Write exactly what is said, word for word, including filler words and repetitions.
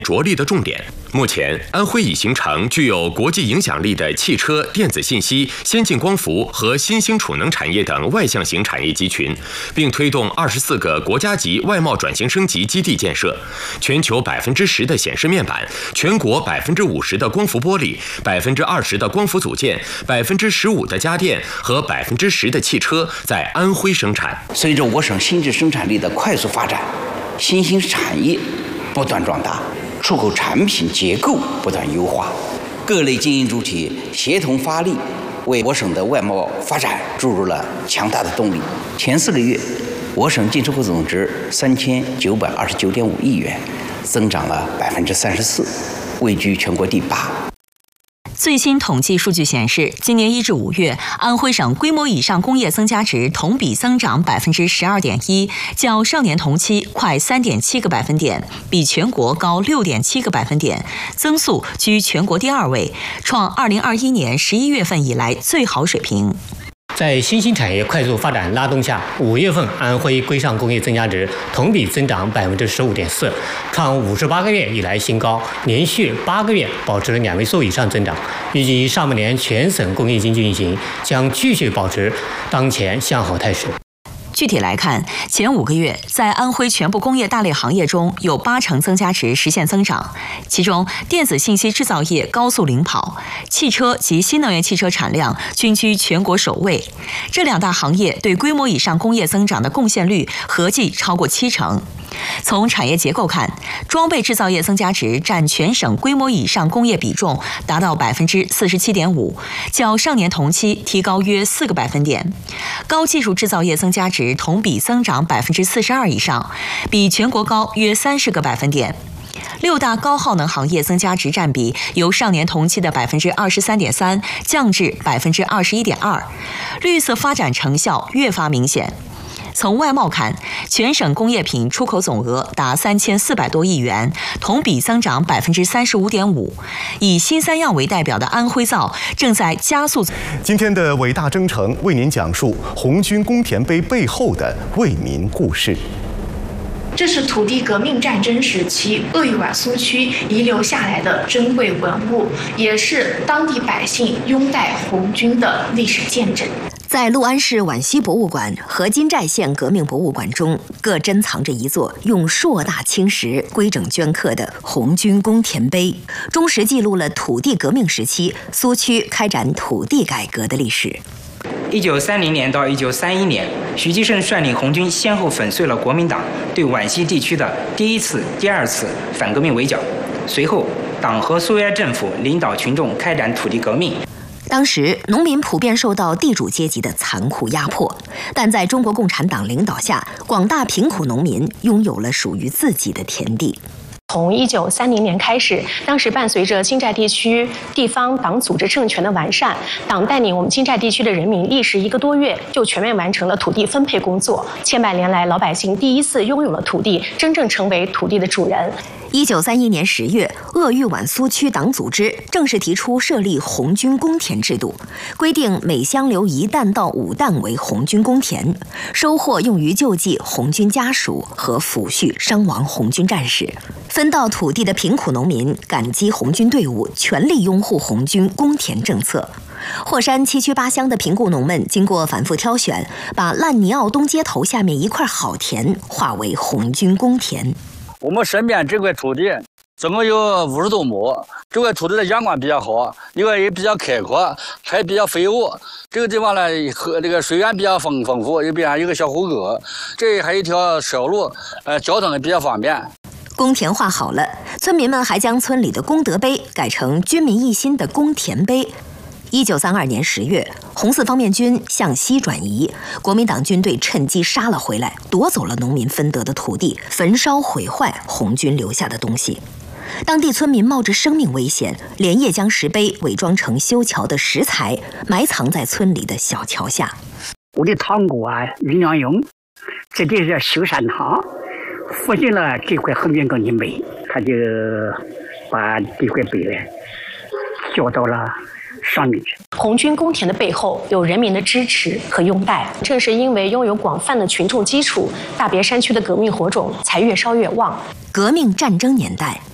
着力的重点。目前，安徽已形成具有国际影响力的汽车、电子信息、先进光伏和新兴储能产业等外向型产业集群，并推动二十四个国家级外贸转型升级基地建设，全球百分之十的显示面板，全国百分之五十的光伏玻璃，百分之二十的光伏组件，百分之十五的家电和百分之十的汽车在安徽生产。 随着我省新质生产力的快速发展，新兴产业不断壮大，出口产品结构不断优化，各类经营主体协同发力，为我省的外贸发展注入了强大的动力。前四个月，我省进出口总值三千九百二十九点五亿元，增长了百分之三十四，位居全国第八。 最新统计数据显示，今年一至五月，安徽省规模以上工业增加值同比增长百分之十二点一，较上年同期快三点七个百分点，比全国高六点七个百分点，增速居全国第二位，创二零二一年十一月份以来最好水平。 在新兴产业快速发展拉动下，五月份安徽规上工业增加值同比增长百分之十五点四，创五十八个月以来新高，连续八个月保持了两位数以上增长。预计上半年全省工业经济运行将继续保持当前向好态势。 具体来看，前五个月在安徽全部工业大类行业中有八成增加值实现增长，其中电子信息制造业高速领跑，汽车及新能源汽车产量均居全国首位。这两大行业对规模以上工业增长的贡献率合计超过七成。从产业结构看，装备制造业增加值占全省规模以上工业比重达到百分之四十七点五，较上年同期提高约四个百分点。高技术制造业增加值同比增长百分之四十二以上，比全国高约三十个百分点。六大高耗能行业增加值占比由上年同期的百分之二十三点三降至百分之二十一点二，绿色发展成效越发明显。从外贸看，全省工业品出口总额达三千四百多亿元，同比增长百分之三十五点五。以新三样为代表的安徽造正在加速。 今天的伟大征程为您讲述红军公田碑背后的为民故事。 这是土地革命战争时期鄂豫皖苏区遗留下来的珍贵文物，也是当地百姓拥戴红军的历史见证。 在六安市皖西博物馆和金寨县革命博物馆中，各珍藏着一座用硕大青石规整镌刻的红军公田碑，忠实记录了土地革命时期苏区开展土地改革的历史。 一九三零年到一九三一年，徐继盛率领红军先后粉碎了国民党对皖西地区的第一次、第二次反革命围剿。随后，党和苏维埃政府领导群众开展土地革命。 当时，农民普遍受到地主阶级的残酷压迫，但在中国共产党领导下，广大贫苦农民拥有了属于自己的田地。 从一九三零年开始，当时伴随着金寨地区地方党组织政权的完善，党带领我们金寨地区的人民历时一个多月就全面完成了土地分配工作。千百年来，老百姓第一次拥有了土地，真正成为土地的主人。 一九三一年十月，鄂豫皖苏区党组织正式提出设立红军公田制度，规定每乡留一担到五担为红军公田，收获用于救济红军家属和抚恤伤亡红军战士。分到土地的贫苦农民感激红军队伍，全力拥护红军公田政策。霍山七区八乡的贫苦农们经过反复挑选，把烂泥坳东街头下面一块好田划为红军公田。 我们身边这块土地总共有五十多亩，这块土地的阳光比较好，另外也比较开阔，还比较肥沃。这个地方呢，和这个水源比较丰丰富，右边有个小湖沟，这还有一条小路，呃，交通也比较方便。 公田划好了，村民们还将村里的功德碑改成军民一心的公田碑。一九三二年十月，红四方面军向西转移，国民党军队趁机杀了回来，夺走了农民分得的土地，焚烧毁坏红军留下的东西。当地村民冒着生命危险，连夜将石碑伪装成修桥的石材，埋藏在村里的小桥下。 我的堂姑啊，于良英，这里是修善堂，附近了这块红军公田碑，他就把这块碑呢交到了上面去。 红军公田的背后有人民的支持和拥戴，正是因为拥有广泛的群众基础，大别山区的革命火种才越烧越旺。 革命战争年代，